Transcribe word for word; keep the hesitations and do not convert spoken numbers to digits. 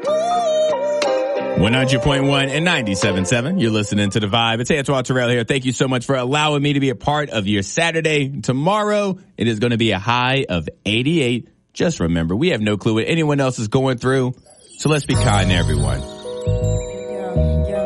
one hundred point one and ninety-seven point seven. You're listening to The Vibe. It's Antoine Terrell here. Thank you so much for allowing me to be a part of your Saturday. Tomorrow, it is going to be a high of eighty-eight. Just remember, we have no clue what anyone else is going through, so let's be kind to everyone. Yeah, yeah.